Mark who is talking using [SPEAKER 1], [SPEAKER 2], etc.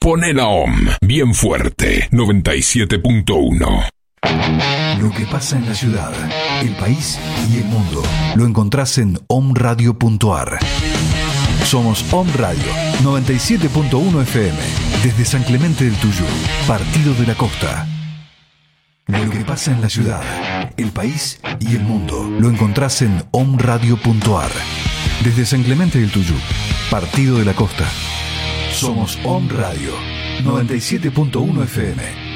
[SPEAKER 1] Pone la OM bien fuerte, 97.1.
[SPEAKER 2] Lo que pasa en la ciudad, el país y el mundo lo encontrás en omradio.ar. Somos Om Radio 97.1 FM desde San Clemente del Tuyú, Partido de la Costa. Lo que pasa en la ciudad, el país y el mundo lo encontrás en omradio.ar. Desde San Clemente del Tuyú, Partido de la Costa. Somos Om Radio 97.1 FM.